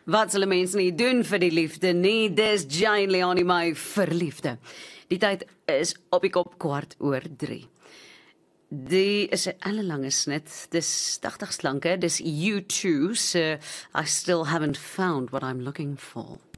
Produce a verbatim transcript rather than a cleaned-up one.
Wat sal 'n mens nie doen vir die liefde nie? Dis Jane Leonie, my verliefde. Die tyd is op die kop kwart oor drie. Die is 'n ellelange snit, dis tagtig slanke, dis U two, so I still haven't found what I'm looking for.